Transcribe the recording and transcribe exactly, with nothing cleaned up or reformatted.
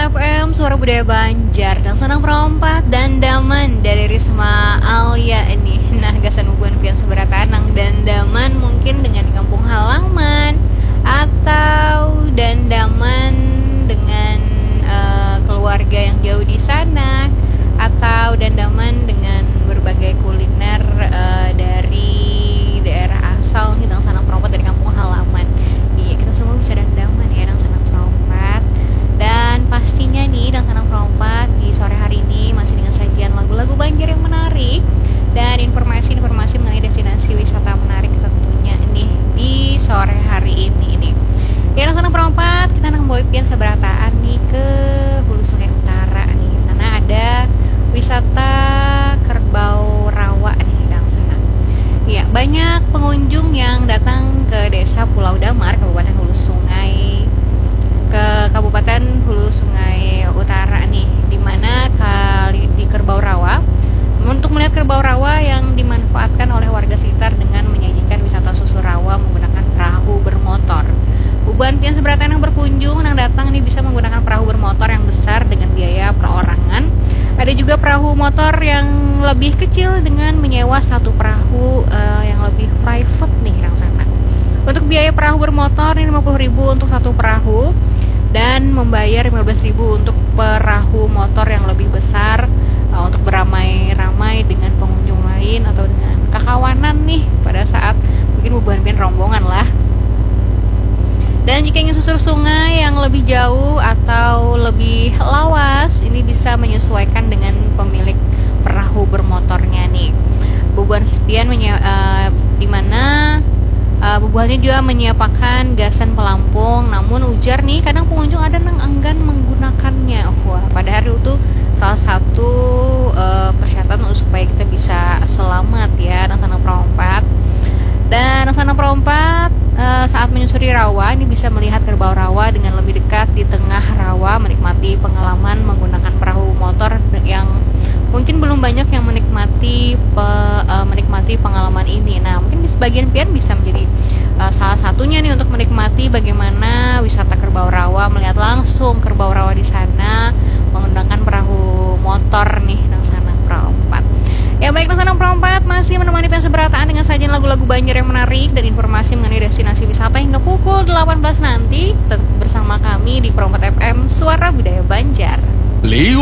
F M, Suara Budaya Banjar dan Senang Perompak dan Daman dari Risma Alia ini. Nah, gasan hubungan pian seberatanang dan Daman mungkin dengan kampung halaman atau dan Daman dengan uh, keluarga yang jauh di sana atau dan Daman dengan berbagai kuliner uh, dari daerah asal nih dan Senang Perompak dari kampung halaman. Iya, kita semua bisa dan Daman ya dan Senang Perompak. Dan pastinya nih dan Senang Perompak di sore hari ini masih dengan sajian lagu-lagu Banjar yang menarik dan informasi-informasi mengenai destinasi wisata menarik tentunya nih di sore hari ini nih. Ya dan Senang Perompak, kita nang boypian seberataan nih ke Hulu Sungai Utara nih. Karena ada wisata Kerbau Rawa nih dan Senang. Ya, banyak pengunjung yang datang ke Desa Pulau Damar, Kabupaten Hulu Sungai ke Kabupaten Hulu Sungai Utara nih, dimana kali di Kerbau Rawa untuk melihat kerbau rawa yang dimanfaatkan oleh warga sekitar dengan menyajikan wisata susu rawa menggunakan perahu bermotor. Buban pian seberatan yang berkunjung yang datang nih bisa menggunakan perahu bermotor yang besar dengan biaya perorangan. Ada juga perahu motor yang lebih kecil dengan menyewa satu perahu uh, yang lebih private nih yang sana. Untuk biaya perahu bermotor ini lima puluh ribu untuk satu perahu dan membayar lima belas ribu untuk perahu motor yang lebih besar uh, untuk beramai-ramai dengan pengunjung lain atau dengan kekawanan nih pada saat mungkin beban-beban rombongan lah. Dan jika ingin susur sungai yang lebih jauh atau lebih lawas, ini bisa menyesuaikan dengan pemilik perahu bermotornya nih. Beban sepian menye- uh, di mana Uh, bubuhannya juga menyiapkan gasan pelampung, namun ujar nih kadang pengunjung ada yang enggan menggunakannya. Wah, pada hari itu salah satu uh, persyaratan supaya kita bisa selamat ya dan Senang Perompak. Dan Senang Perompak uh, saat menyusuri rawa ini bisa melihat kerbau rawa dengan lebih dekat di tengah rawa, menikmati pengalaman menggunakan perahu motor yang mungkin belum banyak yang menikmati pe, uh, menikmati pengalaman ini. Nah, mungkin di sebagian pihak bisa menjadi uh, salah satunya nih untuk menikmati bagaimana wisata kerbau rawa, melihat langsung kerbau rawa di sana menggunakan perahu motor nih dan Senang Perompak. Ya baik, dan Senang Perompak masih menemani pian seberataan dengan sajian lagu-lagu Banjar yang menarik dan informasi mengenai destinasi wisata hingga pukul delapan belas nanti. Tetap bersama kami di Perompak F M, Suara Budaya Banjar. Lewat